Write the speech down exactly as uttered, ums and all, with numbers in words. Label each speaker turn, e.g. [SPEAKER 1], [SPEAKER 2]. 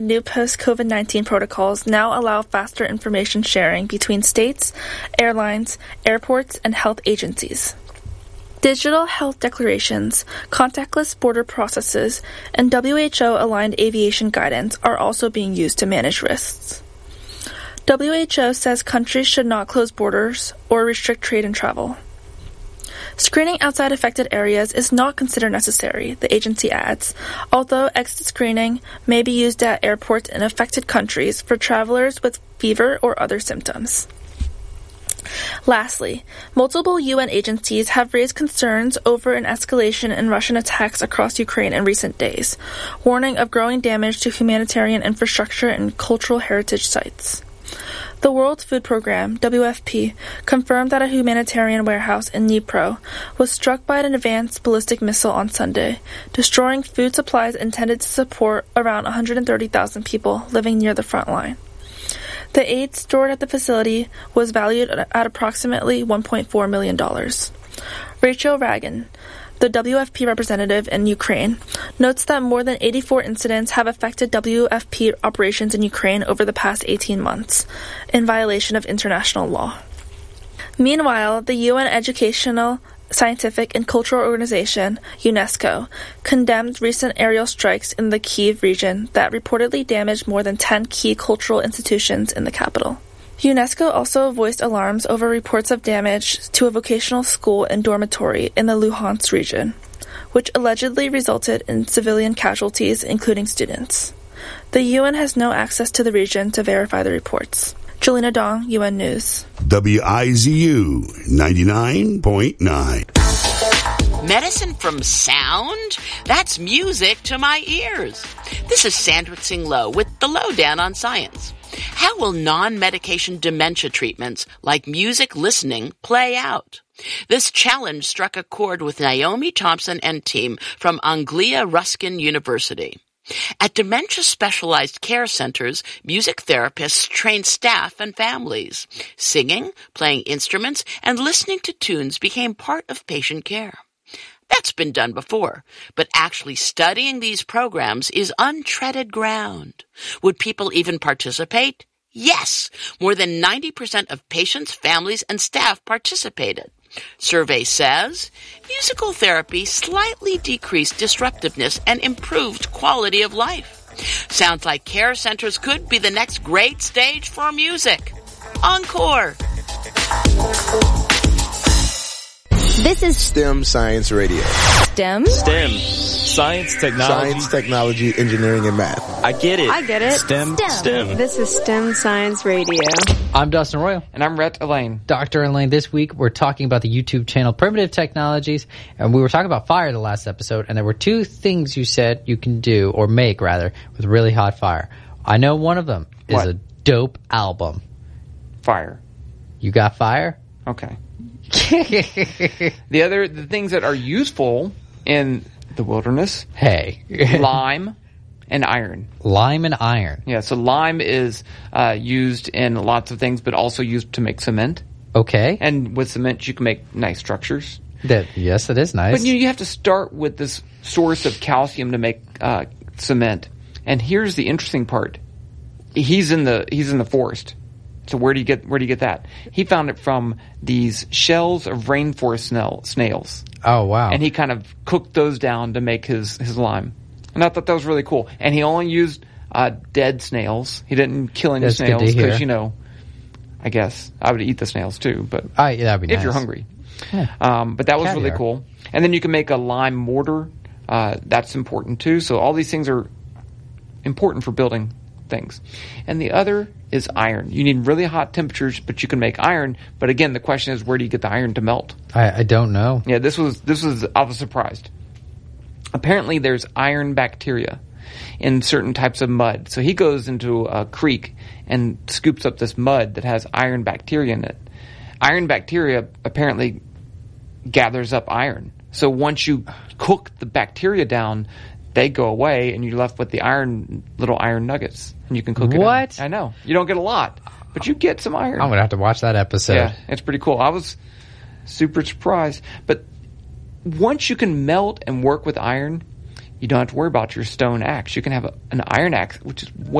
[SPEAKER 1] New post-COVID nineteen protocols now allow faster information sharing between states, airlines, airports, and health agencies. Digital health declarations, contactless border processes, and W H O-aligned aviation guidance are also being used to manage risks. W H O says countries should not close borders or restrict trade and travel. Screening outside affected areas is not considered necessary, the agency adds, although exit screening may be used at airports in affected countries for travelers with fever or other symptoms. Lastly, multiple U N agencies have raised concerns over an escalation in Russian attacks across Ukraine in recent days, warning of growing damage to humanitarian infrastructure and cultural heritage sites. The World Food Programme, W F P, confirmed that a humanitarian warehouse in Dnipro was struck by an advanced ballistic missile on Sunday, destroying food supplies intended to support around one hundred thirty thousand people living near the front line. The aid stored at the facility was valued at approximately one point four million dollars. Rachel Ragan, the W F P representative in Ukraine, notes that more than eighty-four incidents have affected W F P operations in Ukraine over the past eighteen months, in violation of international law. Meanwhile, the U N Educational, Scientific and Cultural Organization, UNESCO, condemned recent aerial strikes in the Kyiv region that reportedly damaged more than ten key cultural institutions in the capital. UNESCO also voiced alarms over reports of damage to a vocational school and dormitory in the Luhansk region, which allegedly resulted in civilian casualties, including students. The U N has no access to the region to verify the reports. Jelena Dong, U N News.
[SPEAKER 2] W I Z U ninety-nine point nine.
[SPEAKER 3] Medicine from sound? That's music to my ears. This is Sandra Tsing Loh with the Lowdown on Science. How will non-medication dementia treatments like music listening play out? This challenge struck a chord with Naomi Thompson and team from Anglia Ruskin University. At dementia-specialized care centers, music therapists train staff and families. Singing, playing instruments, and listening to tunes became part of patient care. That's been done before, but actually studying these programs is untreaded ground. Would people even participate? Yes! More than ninety percent of patients, families, and staff participated. Survey says musical therapy slightly decreased disruptiveness and improved quality of life. Sounds like care centers could be the next great stage for music. Encore!
[SPEAKER 4] This is
[SPEAKER 5] STEM Science Radio.
[SPEAKER 4] STEM?
[SPEAKER 6] STEM. Science, technology.
[SPEAKER 5] Science, technology, engineering, and math.
[SPEAKER 6] I get it.
[SPEAKER 4] I get it.
[SPEAKER 6] STEM.
[SPEAKER 4] STEM.
[SPEAKER 6] STEM.
[SPEAKER 7] This is STEM Science Radio.
[SPEAKER 8] I'm Dustin Royal.
[SPEAKER 9] And I'm Rhett Elaine.
[SPEAKER 8] Doctor Elaine, this week we're talking about the YouTube channel Primitive Technologies, and we were talking about fire the last episode, and there were two things you said you can do, or make rather, with really hot fire. I know one of them is
[SPEAKER 9] What?
[SPEAKER 8] a dope album.
[SPEAKER 9] Fire.
[SPEAKER 8] You got fire?
[SPEAKER 9] Okay. The other, the things that are useful in the wilderness.
[SPEAKER 8] Hey.
[SPEAKER 9] Lime and iron.
[SPEAKER 8] Lime and iron.
[SPEAKER 9] Yeah, so lime is uh, used in lots of things, but also used to make cement.
[SPEAKER 8] Okay.
[SPEAKER 9] And with cement, you can make nice structures.
[SPEAKER 8] That, yes, it is nice.
[SPEAKER 9] But you, you have to start with this source of calcium to make uh, cement. And here's the interesting part. He's in the he's in the forest. So where do you get where do you get that? He found it from these shells of rainforest snail, snails.
[SPEAKER 8] Oh, wow.
[SPEAKER 9] And he kind of cooked those down to make his, his lime. And I thought that was really cool. And he only used uh, dead snails. He didn't kill any
[SPEAKER 8] That's
[SPEAKER 9] snails
[SPEAKER 8] good to
[SPEAKER 9] because,
[SPEAKER 8] hear.
[SPEAKER 9] you know, I guess I would eat the snails too. But
[SPEAKER 8] Oh, yeah, that'd be
[SPEAKER 9] if
[SPEAKER 8] nice.
[SPEAKER 9] you're hungry.
[SPEAKER 8] Yeah.
[SPEAKER 9] Um, but that was really
[SPEAKER 8] Caviar.
[SPEAKER 9] cool. And then you can make a lime mortar. Uh, that's important too. So all these things are important for building things. And the other is iron. You need really hot temperatures, but you can make iron. But again, the question is, where do you get the iron to melt?
[SPEAKER 8] I, I don't know.
[SPEAKER 9] Yeah, this was this was I was surprised. Apparently, there's iron bacteria in certain types of mud. So he goes into a creek and scoops up this mud that has iron bacteria in it. Iron bacteria apparently gathers up iron. So once you cook the bacteria down, they go away, and you're left with the iron, little iron nuggets, and you can cook it.
[SPEAKER 8] What?
[SPEAKER 9] In. I know. You don't get a lot, but you get some iron.
[SPEAKER 8] I'm going to have to watch that episode.
[SPEAKER 9] Yeah, it's pretty cool. I was super surprised. But once you can melt and work with iron, you don't have to worry about your stone axe. You can have a, an iron axe, which is way